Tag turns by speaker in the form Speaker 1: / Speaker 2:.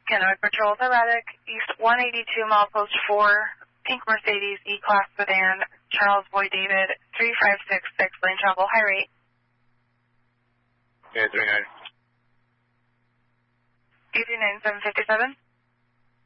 Speaker 1: Kennewick Patrol, erratic, east 182 milepost 4, pink Mercedes E-Class sedan, Charles Boyd David, 3566, lane travel, high rate.
Speaker 2: Yeah, 39.
Speaker 1: EZ9757.